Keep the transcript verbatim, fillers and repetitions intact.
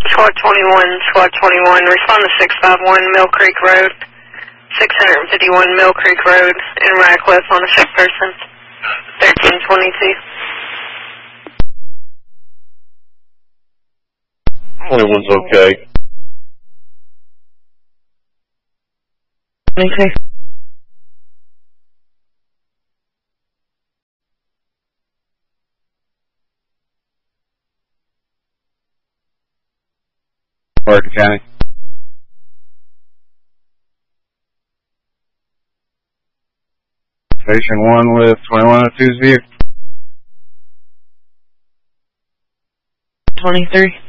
Squad twenty-one, Squad twenty-one, respond to six five one Mill Creek Road, six fifty-one Mill Creek Road in Radcliffe on a sick person, thirteen twenty-two. Only one's okay. twenty-six. Barton County. Station one with twenty-one oh two's vehicle. twenty-three.